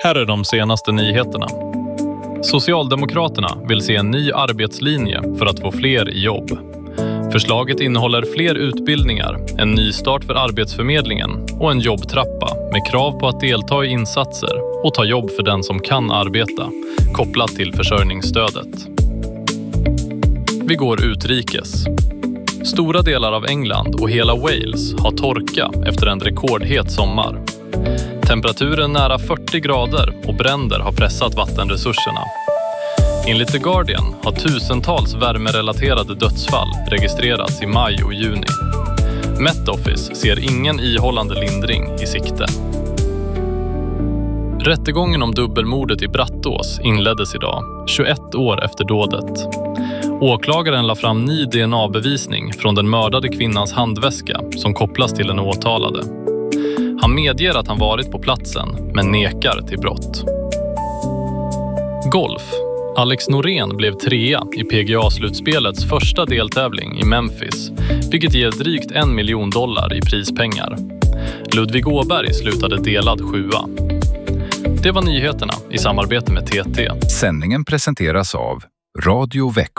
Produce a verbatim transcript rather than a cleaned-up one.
Här är de senaste nyheterna. Socialdemokraterna vill se en ny arbetslinje för att få fler i jobb. Förslaget innehåller fler utbildningar, en ny start för Arbetsförmedlingen och en jobbtrappa med krav på att delta i insatser och ta jobb för den som kan arbeta, kopplat till försörjningsstödet. Vi går utrikes. Stora delar av England och hela Wales har torka efter en rekordhet sommar. Temperaturen nära fyrtio grader och bränder har pressat vattenresurserna. Enligt The Guardian har tusentals värmerelaterade dödsfall registrerats i maj och juni. Met Office ser ingen ihållande lindring i sikte. Rättegången om dubbelmordet i Brattås inleddes idag, tjugoett år efter dådet. Åklagaren la fram ny D N A-bevisning från den mördade kvinnans handväska som kopplas till den åtalade. Han medger att han varit på platsen men nekar till brott. Golf. Alex Norén blev trea i P G A-slutspelets första deltävling i Memphis, vilket ger drygt en miljon dollar i prispengar. Ludvig Åberg slutade delad sjua. Det var nyheterna i samarbete med T T. Sändningen presenteras av Radio Växjö.